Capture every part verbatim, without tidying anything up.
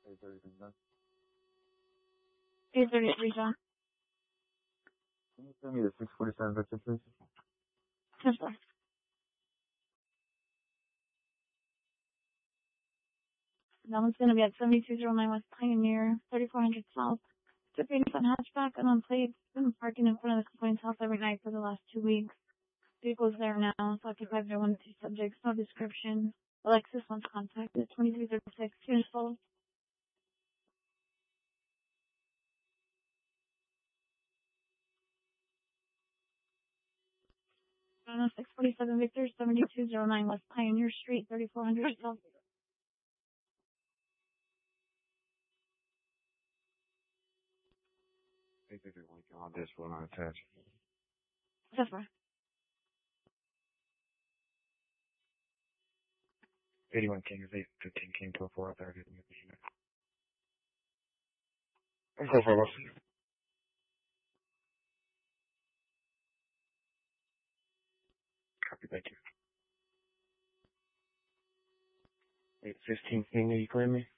eight thirty-three, John. eight thirty-three, John. Can you send me the six forty-seven Victor, please? Yes, sir. That one's going to be at seventy-two oh nine West Pioneer, thirty-four hundred South. It's a eighty-foot hatchback and on plate. Been parking in front of the complaints house every night for the last two weeks. Vehicle's there now. It's occupied by one of two subjects. No description. Alexis wants contact at twenty-three thirty-six. Unit full. six forty-seven Victor, seventy-two oh nine West Pioneer Street, thirty-four hundred South. eight thirty-three, link on this one on attached. Yes, sir. eighty-one King is eight fifteen King, twelve four thirty. I'm so far, boss. Copy, thank you. eight fifteen King, are you clearing me?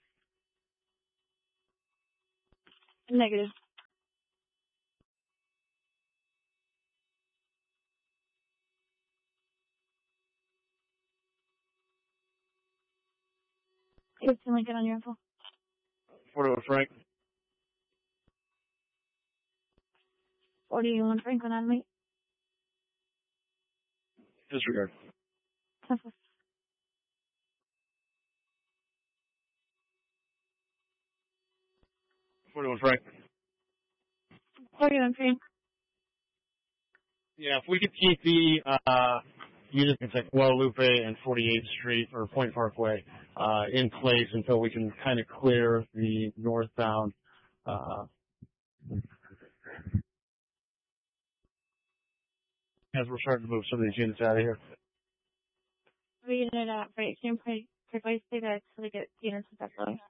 Negative. fifteen Lincoln on your info. forty-one Frank. forty-one Franklin on me. Disregard. Yes, sir. forty-one Frank. forty-one Frank. Yeah, if we could keep the uh, units at Guadalupe and forty-eighth Street or Point Parkway uh, in place until we can kind of clear the northbound. Uh, as we're starting to move some of these units out of here. We unit out, right? Can you pray, pray, please say that so they get units with that flow?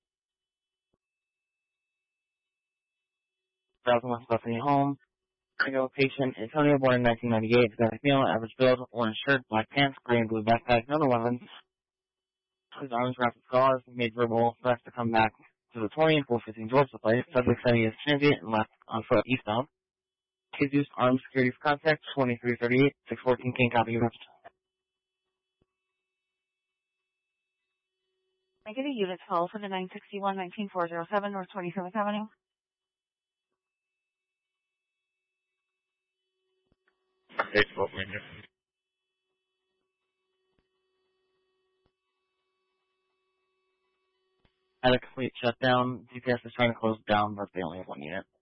Southwest Stephanie Home. I go patient Antonio, born in nineteen ninety-eight, Hispanic male, average build, orange shirt, black pants, gray and blue backpack, none eleven. His arms wrapped with scars, made verbal threats to come back to the twenty and four fifteen Georgia place. Subject said he is transient and left on foot eastbound. His used armed security for contact, twenty-three thirty-eight, six fourteen King, copy of it. I get a unit call for the nine sixty-one nineteen four oh seven North twenty-seventh Avenue. Facebook menu. Had a complete shutdown. G P S is trying to close down, but they only have one unit.